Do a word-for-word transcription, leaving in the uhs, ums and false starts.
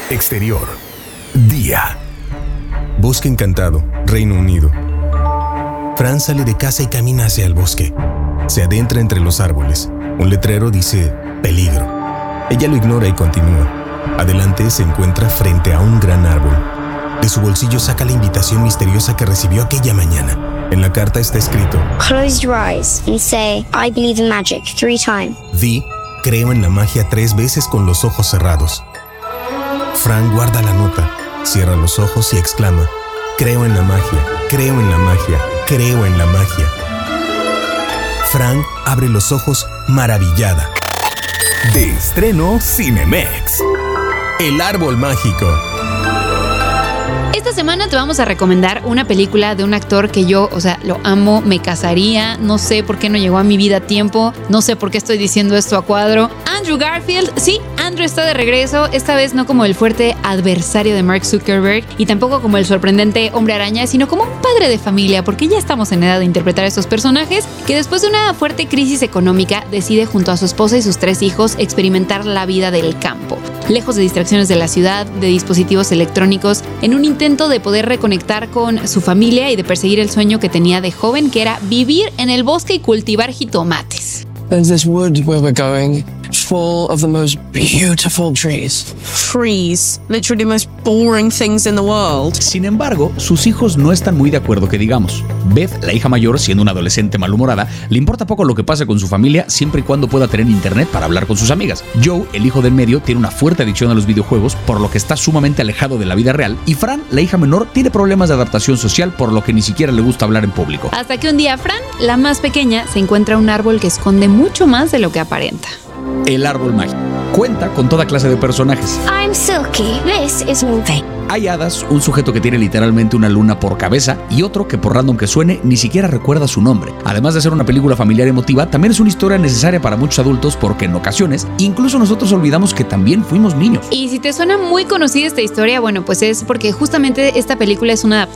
Exterior. Día. Bosque encantado, Reino Unido. Fran sale de casa y camina hacia el bosque. Se adentra entre los árboles. Un letrero dice peligro. Ella lo ignora y continúa. Adelante se encuentra frente a un gran árbol. De su bolsillo saca la invitación misteriosa que recibió aquella mañana. En la carta está escrito: Close your eyes and say, I believe in magic, three times. Di, creo en la magia tres veces con los ojos cerrados. Fran guarda la nota, cierra los ojos y exclama: creo en la magia, creo en la magia, creo en la magia. Fran abre los ojos maravillada. De estreno Cinemex. El árbol mágico. Esta semana te vamos a recomendar una película de un actor que yo, o sea, lo amo, me casaría, no sé por qué no llegó a mi vida a tiempo, no sé por qué estoy diciendo esto a cuadro. Andrew Garfield, sí, Andrew está de regreso, esta vez no como el fuerte adversario de Mark Zuckerberg y tampoco como el sorprendente hombre araña, sino como un padre de familia, porque ya estamos en edad de interpretar a estos personajes, que después de una fuerte crisis económica decide junto a su esposa y sus tres hijos experimentar la vida del campo, lejos de distracciones de la ciudad, de dispositivos electrónicos, en un intento de poder reconectar con su familia y de perseguir el sueño que tenía de joven, que era vivir en el bosque y cultivar jitomates. There's this wood where we're going, full of the most beautiful trees. Trees, literally the most boring things in the world. Sin embargo, sus hijos no están muy de acuerdo que digamos. Beth, la hija mayor, siendo una adolescente malhumorada, le importa poco lo que pase con su familia siempre y cuando pueda tener internet para hablar con sus amigas. Joe, el hijo del medio, tiene una fuerte adicción a los videojuegos, por lo que está sumamente alejado de la vida real, y Fran, la hija menor, tiene problemas de adaptación social, por lo que ni siquiera le gusta hablar en público. Hasta que un día Fran, la más pequeña, se encuentra un árbol que esconde mucho más de lo que aparenta. El árbol mágico. Cuenta con toda clase de personajes. I'm Silky, this is Wolfie. Hay hadas, un sujeto que tiene literalmente una luna por cabeza y otro que por random que suene ni siquiera recuerda su nombre. Además de ser una película familiar emotiva, también es una historia necesaria para muchos adultos porque en ocasiones incluso nosotros olvidamos que también fuimos niños. Y si te suena muy conocida esta historia, bueno, pues es porque justamente esta película es una adaptación